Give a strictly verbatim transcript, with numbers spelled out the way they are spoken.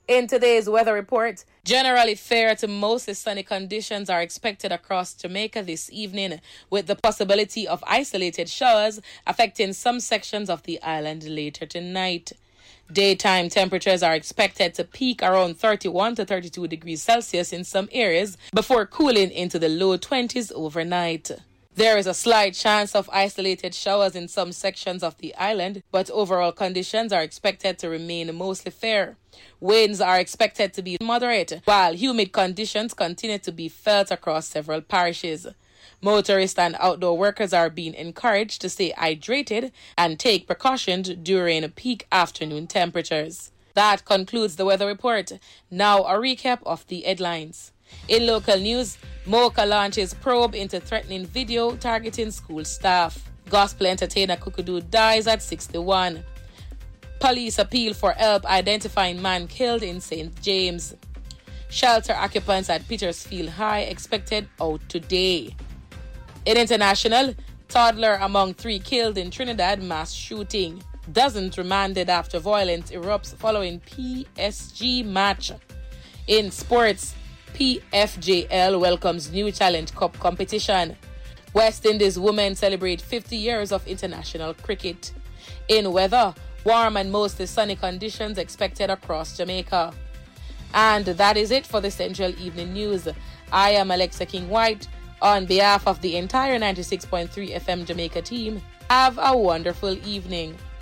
In today's weather report, generally fair to mostly sunny conditions are expected across Jamaica this evening, with the possibility of isolated showers affecting some sections of the island later tonight. Daytime temperatures are expected to peak around thirty-one to thirty-two degrees Celsius in some areas before cooling into the low twenties overnight. There is a slight chance of isolated showers in some sections of the island, but overall conditions are expected to remain mostly fair. Winds are expected to be moderate, while humid conditions continue to be felt across several parishes. Motorists and outdoor workers are being encouraged to stay hydrated and take precautions during peak afternoon temperatures. That concludes the weather report. Now a recap of the headlines. In local news, Mocha launches probe into threatening video targeting school staff. Gospel entertainer Kukudu dies at sixty-one. Police appeal for help identifying man killed in Saint James. Shelter occupants at Petersfield High expected out today. In international, toddler among three killed in Trinidad mass shooting. Dozens remanded after violence erupts following P S G match. In sports, P F J L welcomes new Challenge Cup competition. West Indies women celebrate fifty years of international cricket. In weather, warm and mostly sunny conditions expected across Jamaica. And that is it for the Central Evening News. I am Alexa King-White. On behalf of the entire ninety-six point three F M Jamaica team, have a wonderful evening.